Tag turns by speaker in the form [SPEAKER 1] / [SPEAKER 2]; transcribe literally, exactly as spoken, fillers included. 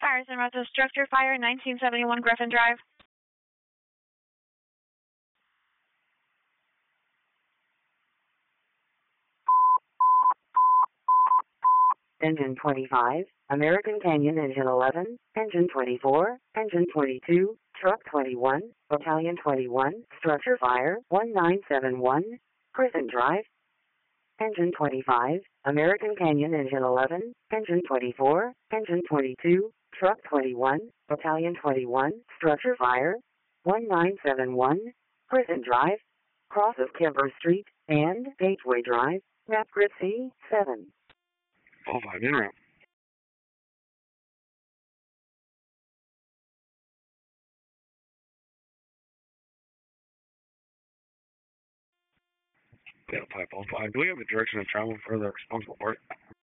[SPEAKER 1] Fires and Roses, Structure Fire, nineteen seventy-one Griffin Drive.
[SPEAKER 2] Engine twenty-five, American Canyon Engine eleven, Engine twenty-four, Engine twenty-two, Truck twenty-one, Battalion twenty-one, Structure Fire, one nine seven one, Griffin Drive. Engine twenty-five, American Canyon Engine eleven, Engine twenty-four, Engine twenty-two, Truck twenty-one, Battalion twenty-one, Structure Fire, one nine seven one, Griffin Drive, cross of Kimber Street, and Gateway Drive, map grid C seven.
[SPEAKER 3] All five in route. Yeah, five, all five. Do we have a direction of travel for the responsible part?